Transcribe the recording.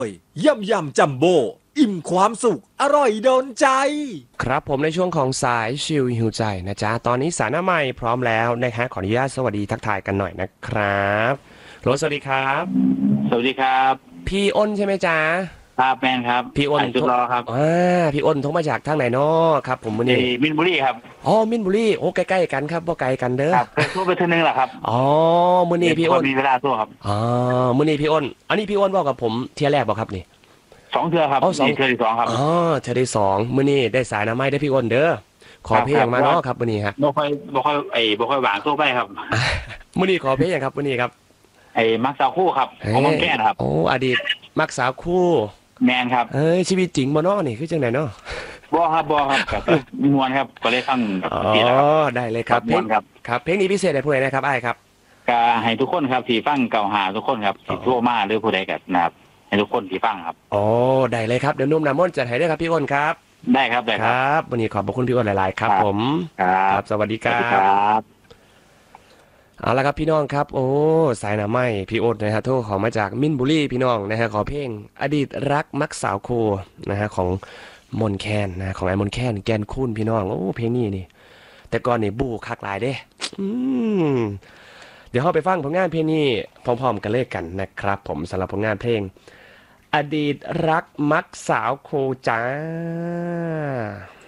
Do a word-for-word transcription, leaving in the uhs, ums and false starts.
ย่ำยำจัมโบ้อิ่มความสุขอร่อยโดนใจครับผมในช่วงของสายชิลหิวใจนะจ๊ะตอนนี้สารใหม่พร้อมแล้วนะฮะขออนุญาตสวัสดีทักทายกันหน่อยนะครับโหลสวัสดีครับสวัสดีครับพี่อ้นใช่ไหมจ๊ะครับแมนครับพี่อ้นสุดรอครับอ่าพี่อ้นโทรมาจากทางไหนเนาะครับผมมื้อนี้มินบุรีครับอ๋อมินบุรีโอ้ใกล้ๆกันครับบ่ไกลกันเด้อครับเคยโทรไปเท่านึงแหละครับอ๋อมื้อนี้พี่อ้นมีเวลาโทรครับอ๋อมื้อนี้พี่อ้นอันนี้พี่อ้นบอกกับผมเที่ยแรกบ่ครับนี่สองเทือครับอ๋อสองเทือที่สองครับอ๋อเที่ยที่สองมื้อนี้ได้สายน้ำไม้ได้พี่อ้นเด้อขอเพลงมาเนาะครับมื้อนี้ครับบ่ค่อยบ่ค่อยไอ้บ่ค่อยหวานโทรไปครับมื้อนี้ขอเพลงหยังครับมื้อนี้ครับไอ้มักสาวคู่ครับของมังแก้นะครับโอ้อดีตมักสาวคู่แมนครับเอ้ยชีวิตจริงบ่เนาะนี่คือจังไดเนาะบ่ครับบ่ครับก็คือมวนครับก็เลยฟังอ๋อนี่แหละครับได้เลยครับมวนครับครับเพลงนี้พิเศษให้ผู้ใดนะครับอ้ายครับก็ให้ทุกคนครับที่ฟังเก่าหาทุกคนครับที่โทรมาหรือผู้ใดก็นะครับให้ทุกคนที่ฟังครับอ๋อได้เลยครับเดี๋ยวนุ่มน้ำมนต์จัดให้ด้วยครับพี่อ้นครับได้ครับได้ครับวันนี้ขอบพระคุณพี่อ้นหลายๆครับผมครับสวัสดีครับเอาละครับพี่น้องครับโอ้สายหน้าไม้พี่อ้นนะฮะโทรขอมาจากมินบุรีพี่น้องนะฮะขอเพลงอดีตรักมักสาวโคนะฮะของมนแคนนะของไอ้มนแคนแกนคูนพี่น้องโอ้เพลงนี้นี่แต่ก่อนนี่บูคักหลายเด้อืมเดี๋ยวเราไปฟังผลงานเพลงนี้พร้อมๆกันเลยกันนะครับผมสำหรับผลงานเพลงอดีตรักมักสาวโคจ้า